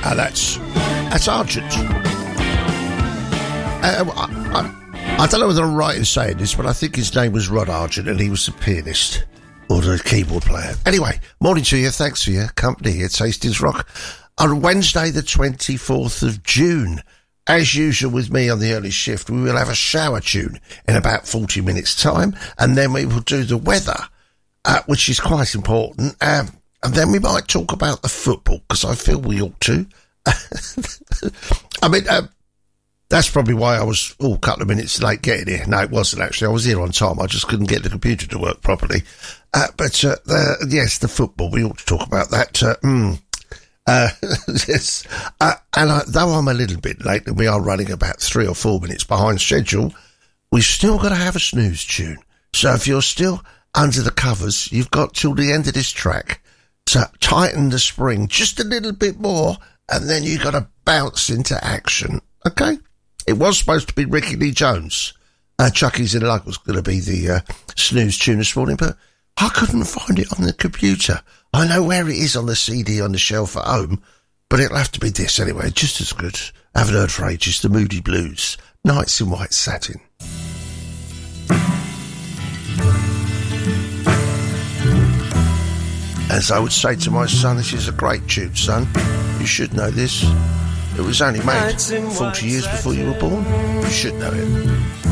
That's Argent. I don't know whether I'm right in saying this, but I think his name was Rod Argent and he was the pianist or the keyboard player. Anyway, morning to you. Thanks for your company. It's Hastings Rock on Wednesday the 24th of June. As usual with me on the early shift, we will have a shower tune in about 40 minutes' time, and then we will do the weather, which is quite important, and then we might talk about the football, because I feel we ought to. I mean, that's probably why I was a couple of minutes late getting here. No, it wasn't actually. I was here on time. I just couldn't get the computer to work properly. But yes, the football, we ought to talk about that. Yes. Though I'm a little bit late and we are running about 3 or 4 minutes behind schedule, we've still got to have a snooze tune. So if you're still under the covers, you've got till the end of this track to tighten the spring just a little bit more, and then you've got to bounce into action. Okay? It was supposed to be Ricky Lee Jones. Chucky's in Luck was going to be the snooze tune this morning, but I couldn't find it on the computer. I know where it is on the CD on the shelf at home, but it'll have to be this anyway, just as good. I haven't heard for ages, the Moody Blues, Nights in White Satin. As I would say to my son, this is a great tune, son. You should know this. It was only made 40 years before you were born. You should know it.